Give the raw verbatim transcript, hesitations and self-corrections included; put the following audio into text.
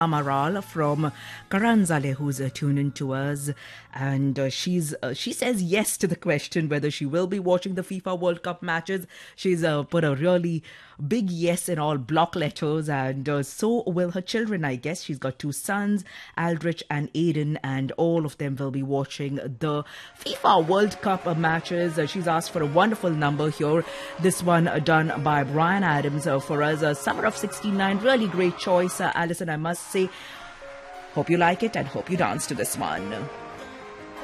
Amaral from Karanzale, who's uh, tuned in to us, and uh, she's uh, she says yes to the question whether she will be watching the FIFA World Cup matches. She's uh, put a really big yes in all block letters, and uh, so will her children, I guess. She's got two sons, Aldrich and Aiden, and all of them will be watching the FIFA World Cup uh, matches. Uh, she's asked for a wonderful number here. This one uh, done by Brian Adams uh, for us. Uh, Summer of sixty-nine, really great choice, uh, Alison, I must say. Hope you like it and hope you dance to this one.